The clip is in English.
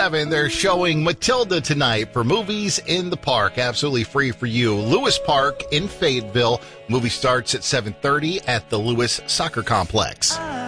7, they're showing Matilda tonight for Movies in the Park. Absolutely free for you. Lewis Park in Fayetteville. Movie starts at 7:30 at the Lewis Soccer Complex.